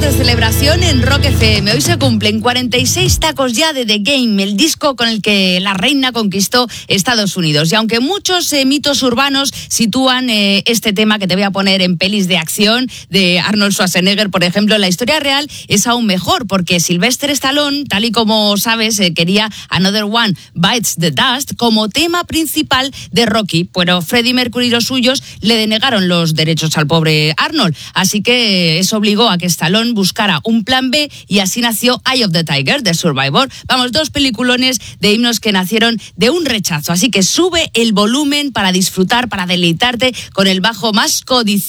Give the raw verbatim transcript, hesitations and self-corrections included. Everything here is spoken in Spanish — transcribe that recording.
de celebración en Rock F M. Hoy se cumplen cuarenta y seis tacos ya de The Game, el disco con el que la reina conquistó Estados Unidos. Y aunque muchos eh, mitos urbanos sitúan eh, este tema que te voy a poner en pelis de acción de Arnold Schwarzenegger, por ejemplo, la historia real es aún mejor, porque Sylvester Stallone, tal y como sabes, eh, quería Another One Bites the Dust como tema principal de Rocky, pero Freddie Mercury y los suyos le denegaron los derechos al pobre Arnold. Así que eso obligó a que Stallone buscara un plan B y así nació Eye of the Tiger, de Survivor. Vamos, dos peliculones de himnos que nacieron de un rechazo. Así que sube el volumen para disfrutar, para deleitarte con el bajo más codiciado